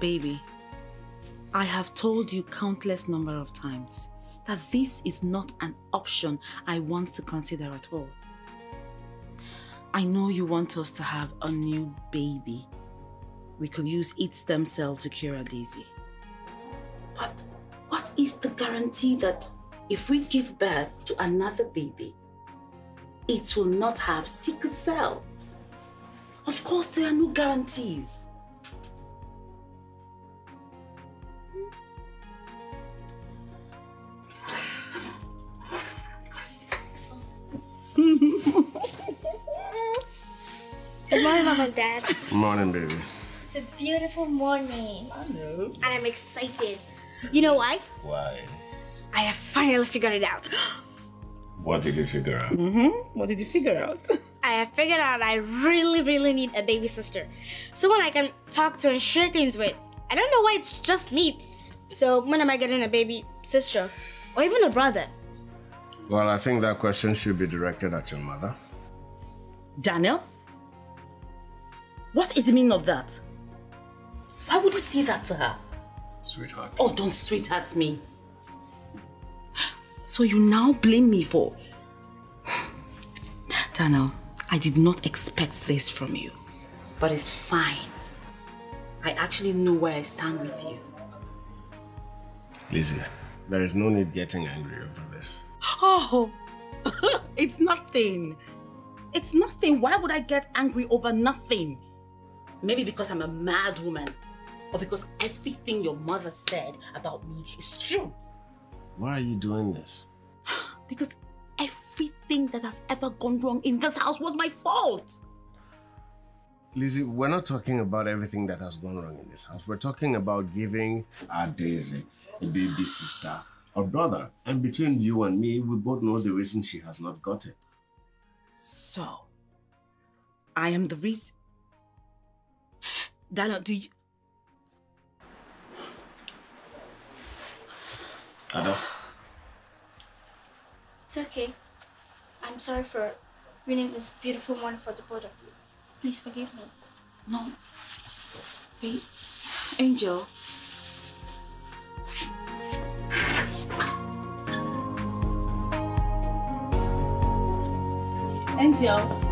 Baby, I have told you countless number of times that this is not an option I want to consider at all. I know you want us to have a new baby. We could use its stem cell to cure Daisy. But what is the guarantee that if we give birth to another baby, it will not have sickle cell? Of course, there are no guarantees. Good morning, Mom and Dad. Good morning, baby. It's a beautiful morning. I know. And I'm excited. You know why? Why? I have finally figured it out. What did you figure out? What did you figure out? I have figured out I really need a baby sister. Someone I can talk to and share things with. I don't know why it's just me. So when am I getting a baby sister? Or even a brother? Well, I think that question should be directed at your mother. Daniel? What is the meaning of that? Why would you say that to her? Sweetheart. Oh, don't sweetheart me. So you now blame me for... Daniel, I did not expect this from you. But it's fine. I actually know where I stand with you. Lizzie, there is no need getting angry over this. Oh, it's nothing. It's nothing. Why would I get angry over nothing? Maybe because I'm a mad woman. Or because everything your mother said about me is true. Why are you doing this? Because everything that has ever gone wrong in this house was my fault. Lizzie, we're not talking about everything that has gone wrong in this house. We're talking about giving our Daisy a baby sister or brother. And between you and me, we both know the reason she has not got it. So, I am the reason. Daniel, do you... Ada? It's okay. I'm sorry for ruining this beautiful morning for the both of you. Please forgive me. No. Wait. Angel. Angel.